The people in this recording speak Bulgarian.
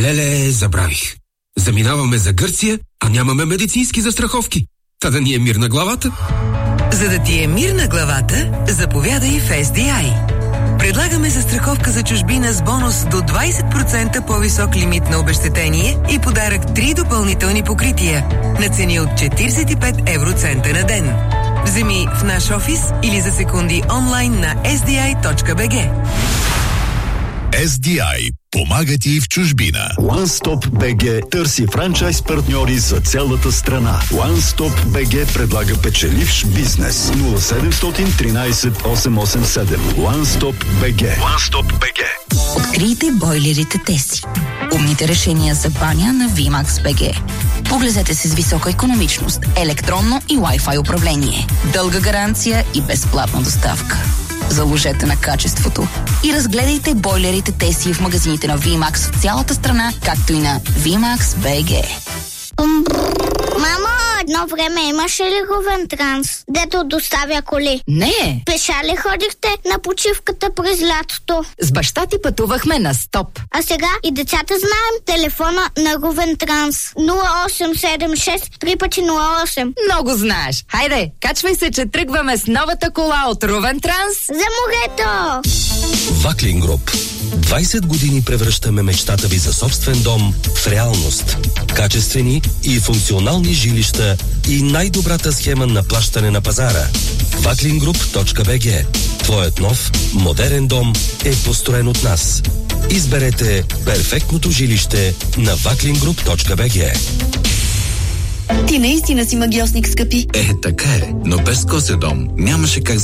Леле, забравих. Заминаваме за Гърция, а нямаме медицински застраховки. Та да ни е мир на главата. За да ти е мир на главата, заповядай в SDI. Предлагаме застраховка за чужбина с бонус до 20% по-висок лимит на обезщетение и подарък 3 допълнителни покрития на цени от 45 евроцента на ден. Вземи в наш офис или за секунди онлайн на sdi.bg. SDI помага ти в чужбина. OneStop BG търси франчайз партньори за цялата страна. OneStop BG предлага печеливш бизнес. 0713 887. OneStop BG. OneStop BG. Открийте бойлерите Теси. Умните решения за баня на VMAX BG. Поглезете се с висока икономичност, електронно и Wi-Fi управление, дълга гаранция и безплатна доставка. Заложете на качеството и разгледайте бойлерите Теси в магазините на VMAX в цялата страна, както и на VMAX BG. Мамо, едно време имаше ли Ровентранс, дето доставя коли? Не! Пеша ли ходихте на почивката през лятото? С баща ти пътувахме на стоп. А сега и децата знаем телефона на Ровентранс. 0876 3×08. Много знаеш. Хайде, качвай се, че тръгваме с новата кола от Ровентранс. За морето! Ваклин Груп. 20 години превръщаме мечтата ви за собствен дом в реалност. Качествени и функционални жилища и най-добрата схема на плащане на пазара. Vaklingroup.bg. Твоят нов, модерен дом е построен от нас. Изберете перфектното жилище на Vaklingroup.bg. Ти наистина си магиосник, скъпи. Така е, но без Коседом нямаше как